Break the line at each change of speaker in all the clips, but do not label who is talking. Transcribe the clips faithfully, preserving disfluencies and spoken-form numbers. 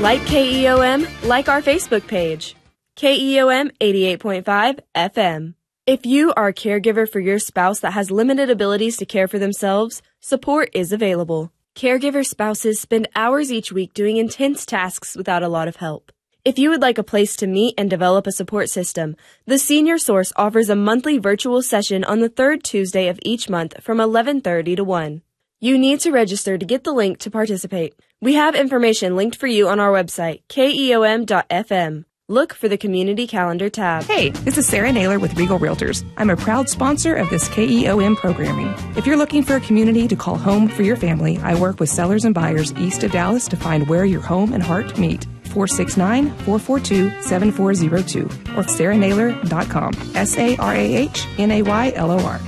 Like K E O M, like our Facebook page. K E O M eighty-eight point five F M. If you are a caregiver for your spouse that has limited abilities to care for themselves, support is available. Caregiver spouses spend hours each week doing intense tasks without a lot of help. If you would like a place to meet and develop a support system, the Senior Source offers a monthly virtual session on the third Tuesday of each month from eleven thirty to one. You need to register to get the link to participate. We have information linked for you on our website, K E O M dot F M. Look for the Community Calendar tab.
Hey, this is Sarah Naylor with Regal Realtors. I'm a proud sponsor of this K E O M programming. If you're looking for a community to call home for your family, I work with sellers and buyers east of Dallas to find where your home and heart meet. four six nine, four four two, seven four zero two or sarah naylor dot com. S A R A H N A Y L O R.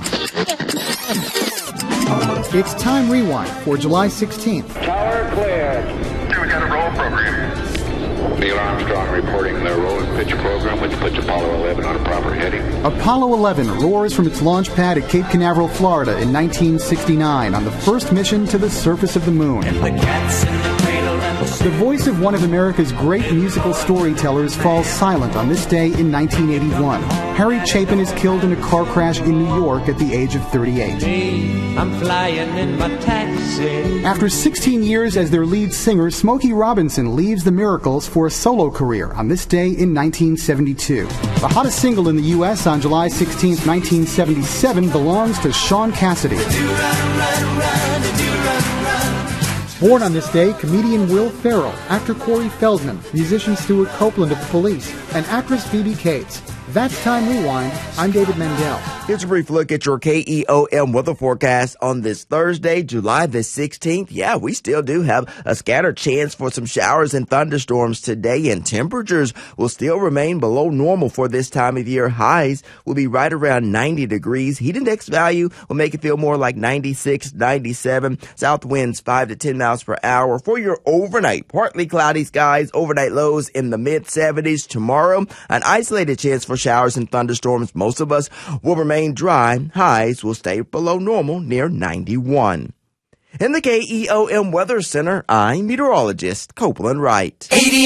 It's Time Rewind for July sixteenth.
Tower clear.
Here we got a roll program. Neil Armstrong reporting the roll and pitch program, which puts Apollo eleven on a proper heading.
Apollo eleven roars from its launch pad at Cape Canaveral, Florida in nineteen sixty-nine on the first mission to the surface of the moon.
And the cat's in the cradle and the...
The voice of one of America's great musical storytellers falls silent on this day in nineteen eighty-one. Harry Chapin is killed in a car crash in New York at the age of thirty-eight.
I'm flying in my taxi.
After sixteen years as their lead singer, Smokey Robinson leaves the Miracles for a solo career on this day in nineteen seventy-two. The hottest single in the U S on July sixteenth, nineteen seventy-seven belongs to Sean Cassidy. Born on this day, comedian Will Ferrell, actor Corey Feldman, musician Stuart Copeland of the Police, and actress Phoebe Cates. That's Time Rewind. I'm David Mendel.
Here's a brief look at your K E O M weather forecast on this Thursday, July the sixteenth. Yeah, we still do have a scattered chance for some showers and thunderstorms today, and temperatures will still remain below normal for this time of year. Highs will be right around ninety degrees. Heat index value will make it feel more like ninety-six, ninety-seven. South winds five to ten miles per hour. For your overnight, partly cloudy skies, overnight lows in the mid seventies. Tomorrow, an isolated chance for showers and thunderstorms. Most of us will remain dry. Highs will stay below normal near ninety-one. In the K E O M Weather Center, I'm meteorologist Copeland Wright.
eighty